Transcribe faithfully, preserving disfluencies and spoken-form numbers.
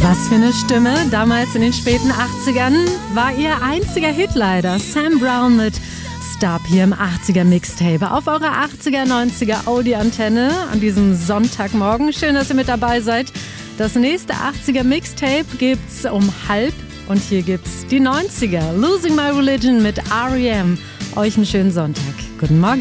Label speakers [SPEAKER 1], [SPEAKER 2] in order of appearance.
[SPEAKER 1] Was für eine Stimme. Damals in den späten achtzigern war ihr einziger Hit leider. Sam Brown mit Stop hier im achtziger Mixtape auf eurer achtziger, neunziger Audi-Antenne an diesem Sonntagmorgen. Schön, dass ihr mit dabei seid. Das nächste achtziger Mixtape gibt's um halb und hier gibt's die neunziger. Losing My Religion mit R E M. Euch einen schönen Sonntag. Guten Morgen.